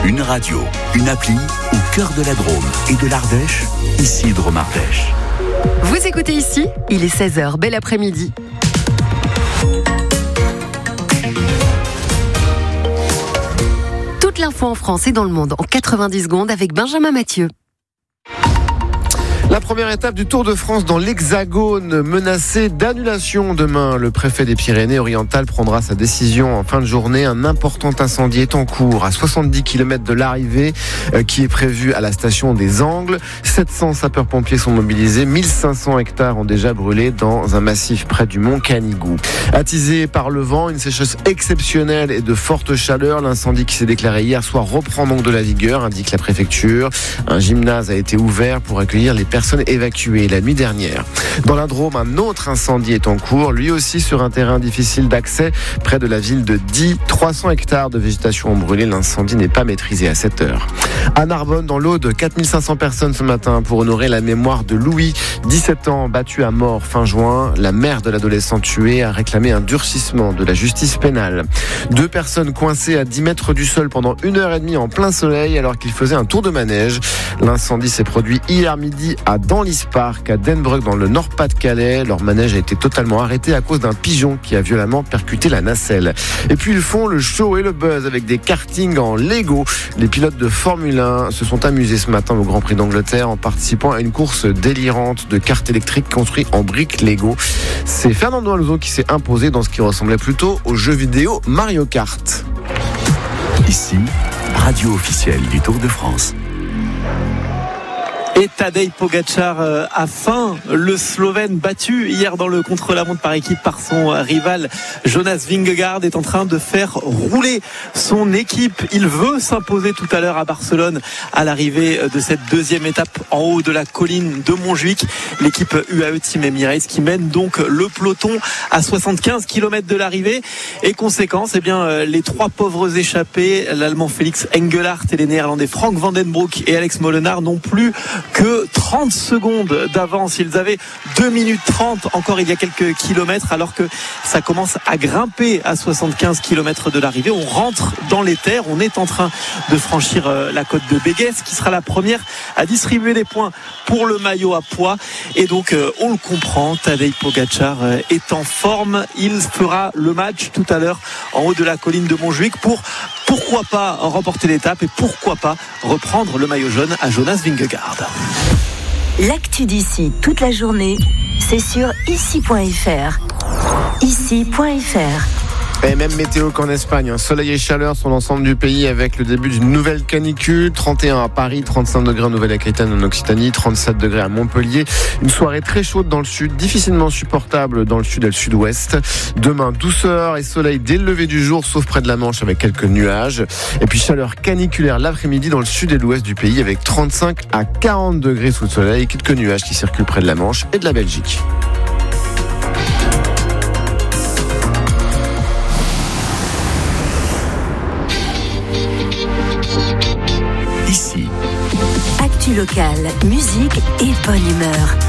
Une radio, une appli au cœur de la Drôme et de l'Ardèche, ici Drôme-Ardèche. Vous écoutez ici, il est 16h, bel après-midi. Toute l'info en France et dans le monde en 90 secondes avec Benjamin Mathieu. La première étape du Tour de France dans l'Hexagone menacée d'annulation demain. Le préfet des Pyrénées-Orientales prendra sa décision en fin de journée. Un important incendie est en cours à 70 km de l'arrivée qui est prévu à la station des Angles. 700 sapeurs-pompiers sont mobilisés. 1500 hectares ont déjà brûlé dans un massif près du mont Canigou. Attisé par le vent, une sécheresse exceptionnelle et de forte chaleur, l'incendie qui s'est déclaré hier soir reprend donc de la vigueur, indique la préfecture. Un gymnase a été ouvert pour accueillir les personnes évacuées la nuit dernière. Dans la Drôme, un autre incendie est en cours, lui aussi sur un terrain difficile d'accès près de la ville de Die. 300 hectares de végétation ont brûlé, l'incendie n'est pas maîtrisé à cette heure. À Narbonne, dans l'Aude, 4500 personnes ce matin pour honorer la mémoire de Louis, 17 ans, battu à mort fin juin. La mère de l'adolescent tué a réclamé un durcissement de la justice pénale. 2 personnes coincées à 10 mètres du sol pendant 1h30 en plein soleil alors qu'ils faisaient un tour de manège. L'incendie s'est produit hier midi à Danlis Park, à Denbroek, dans le Nord-Pas-de-Calais. Leur manège a été totalement arrêté à cause d'un pigeon qui a violemment percuté la nacelle. Et puis ils font le show et le buzz avec des kartings en Lego. Les pilotes de Formule 1 se sont amusés ce matin au Grand Prix d'Angleterre en participant à une course délirante de karts électriques construits en briques Lego. C'est Fernando Alonso qui s'est imposé dans ce qui ressemblait plutôt au jeu vidéo Mario Kart. Ici, radio officielle du Tour de France. Et Tadej Pogačar a faim. Le Slovène battu hier dans le contre-la-montre par équipe par son rival Jonas Vingegaard est en train de faire rouler son équipe. Il veut s'imposer tout à l'heure à Barcelone à l'arrivée de cette deuxième étape en haut de la colline de Montjuïc. L'équipe UAE Team Emirates qui mène donc le peloton à 75 km de l'arrivée. Et conséquence, les 3 pauvres échappés, l'Allemand Félix Engelhardt et les Néerlandais Frank van den Broek et Alex Molenaar n'ont plus que 30 secondes d'avance. Ils avaient 2 minutes 30 encore il y a quelques kilomètres, alors que ça commence à grimper à 75 km de l'arrivée. On rentre dans les terres, on est en train de franchir la côte de Béguès, qui sera la première à distribuer des points pour le maillot à pois. Et donc on le comprend, Tadej Pogačar est en forme. Il fera le match tout à l'heure en haut de la colline de Montjuïc pour pourquoi pas remporter l'étape et pourquoi pas reprendre le maillot jaune à Jonas Vingegaard. L'actu d'ici toute la journée, c'est sur ici.fr. Ici.fr. Et même météo qu'en Espagne, soleil et chaleur sur l'ensemble du pays avec le début d'une nouvelle canicule. 31 à Paris, 35 degrés en Nouvelle-Aquitaine, en Occitanie, 37 degrés à Montpellier. Une soirée très chaude dans le sud, difficilement supportable dans le sud et le sud-ouest. Demain, douceur et soleil dès le lever du jour, sauf près de la Manche avec quelques nuages. Et puis chaleur caniculaire l'après-midi dans le sud et l'ouest du pays avec 35 à 40 degrés sous le soleil. Quelques nuages qui circulent près de la Manche et de la Belgique. Actu locale, musique et bonne humeur.